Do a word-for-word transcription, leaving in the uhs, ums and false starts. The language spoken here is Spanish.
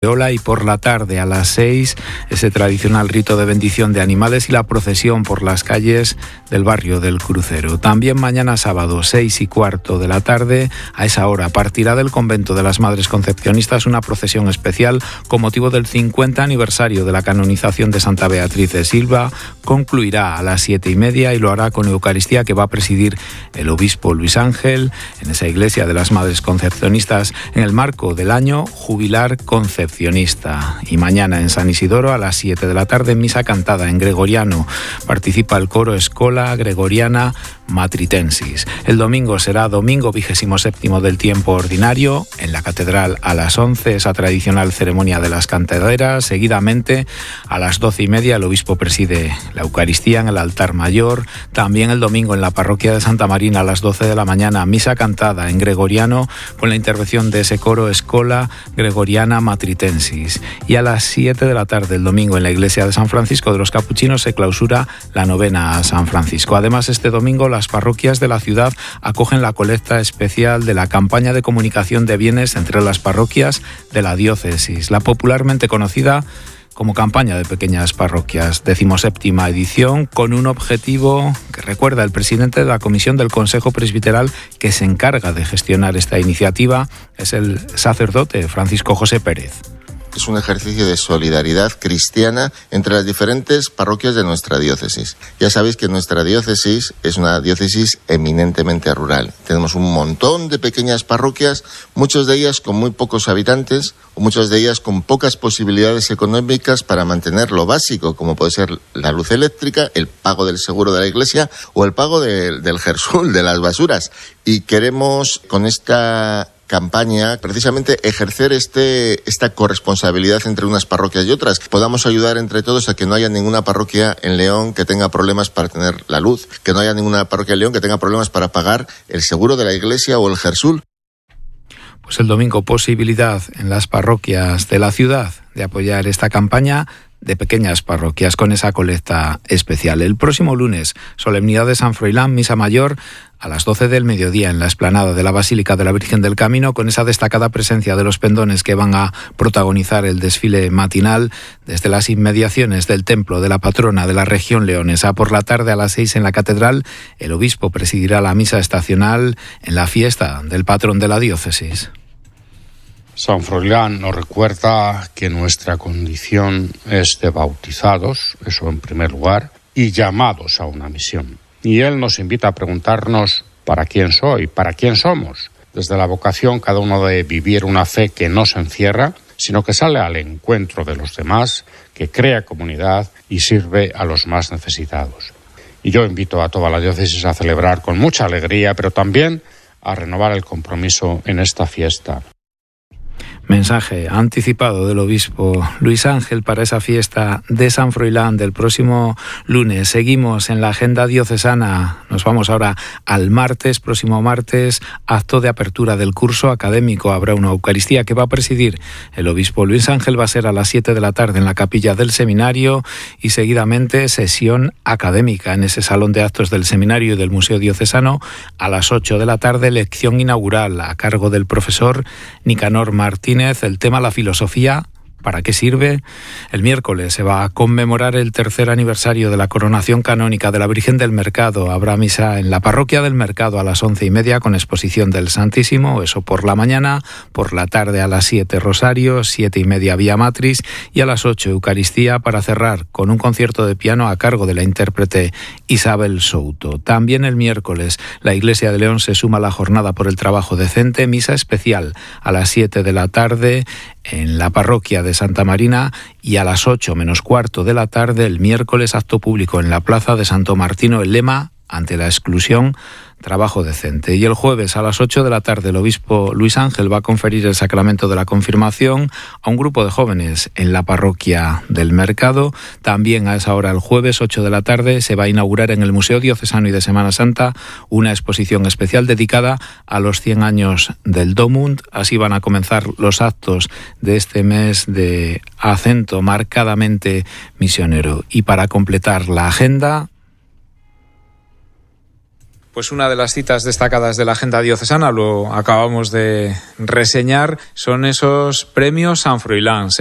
Y por la tarde a las seis ese tradicional rito de bendición de animales y la procesión por las calles del barrio del Crucero. También mañana sábado, seis y cuarto de la tarde, a esa hora partirá del convento de las Madres Concepcionistas una procesión especial con motivo del cincuenta aniversario de la canonización de Santa Beatriz de Silva. Concluirá a las siete y media y lo hará con Eucaristía que va a presidir el obispo Luis Ángel en esa iglesia de las Madres Concepcionistas en el marco del año jubilar concepcionista. Y mañana en San Isidoro a las siete de la tarde, misa cantada en gregoriano. Participa el coro Escola Gregoriana Matritensis. El domingo será domingo vigésimo séptimo del tiempo ordinario. En la catedral a las once, esa tradicional ceremonia de las cantaderas. Seguidamente a las doce y media el obispo preside la Eucaristía en el altar mayor. También el domingo en la parroquia de Santa Marina a las doce de la mañana, misa cantada en gregoriano con la intervención de ese coro Escola Gregoriana Matritensis. Y a las siete de la tarde el domingo en la iglesia de San Francisco de los Capuchinos se clausura la novena a San Francisco. Además, este domingo las parroquias de la ciudad acogen la colecta especial de la campaña de comunicación de bienes entre las parroquias de la diócesis, la popularmente conocida como campaña de pequeñas parroquias, decimoséptima edición, con un objetivo que recuerda el presidente de la Comisión del Consejo Presbiteral que se encarga de gestionar esta iniciativa, es el sacerdote Francisco José Pérez. Es un ejercicio de solidaridad cristiana entre las diferentes parroquias de nuestra diócesis. Ya sabéis que nuestra diócesis es una diócesis eminentemente rural. Tenemos un montón de pequeñas parroquias, muchas de ellas con muy pocos habitantes, o muchas de ellas con pocas posibilidades económicas para mantener lo básico, como puede ser la luz eléctrica, el pago del seguro de la iglesia o el pago de, del Gersul, de las basuras. Y queremos con esta campaña, precisamente ejercer este esta corresponsabilidad entre unas parroquias y otras. Podamos ayudar entre todos a que no haya ninguna parroquia en León que tenga problemas para tener la luz, que no haya ninguna parroquia en León que tenga problemas para pagar el seguro de la iglesia o el Gersul. Pues el domingo posibilidad en las parroquias de la ciudad de apoyar esta campaña de pequeñas parroquias con esa colecta especial. El próximo lunes, solemnidad de San Froilán, misa mayor a las doce del mediodía en la explanada de la Basílica de la Virgen del Camino, con esa destacada presencia de los pendones que van a protagonizar el desfile matinal desde las inmediaciones del templo de la patrona de la región leonesa. Por la tarde a las seis en la catedral, el obispo presidirá la misa estacional en la fiesta del patrón de la diócesis. San Froilán nos recuerda que nuestra condición es de bautizados, eso en primer lugar, y llamados a una misión. Y él nos invita a preguntarnos ¿para quién soy? ¿Para quién somos? Desde la vocación cada uno debe vivir una fe que no se encierra, sino que sale al encuentro de los demás, que crea comunidad y sirve a los más necesitados. Y yo invito a toda la diócesis a celebrar con mucha alegría, pero también a renovar el compromiso en esta fiesta. Mensaje anticipado del obispo Luis Ángel para esa fiesta de San Froilán del próximo lunes. Seguimos en la agenda diocesana. Nos vamos ahora al martes, próximo martes, acto de apertura del curso académico. Habrá una Eucaristía que va a presidir el obispo Luis Ángel. Va a ser a las siete de la tarde en la capilla del seminario y seguidamente sesión académica en ese salón de actos del seminario y del Museo Diocesano. A las ocho de la tarde, lección inaugural a cargo del profesor Nicanor Martínez. El tema la filosofía, ¿para qué sirve? El miércoles se va a conmemorar el tercer aniversario de la coronación canónica de la Virgen del Mercado. Habrá misa en la parroquia del Mercado a las once y media con exposición del Santísimo, eso por la mañana. Por la tarde a las siete Rosario, siete y media Vía Matris y a las ocho Eucaristía para cerrar con un concierto de piano a cargo de la intérprete Isabel Souto. También el miércoles la Iglesia de León se suma a la jornada por el trabajo decente, misa especial a las siete de la tarde en la parroquia de Santa Marina y a las ocho menos cuarto de la tarde el miércoles acto público en la plaza de Santo Martino, el lema ante la exclusión, trabajo decente. Y el jueves a las ocho de la tarde el obispo Luis Ángel va a conferir el sacramento de la confirmación a un grupo de jóvenes en la parroquia del Mercado. También a esa hora el jueves ocho de la tarde se va a inaugurar en el Museo Diocesano y de Semana Santa una exposición especial dedicada a los cien años del Domund. Así van a comenzar los actos de este mes de acento marcadamente misionero. Y para completar la agenda, Pues una de las citas destacadas de la agenda diocesana, lo acabamos de reseñar, son esos premios San Froilán.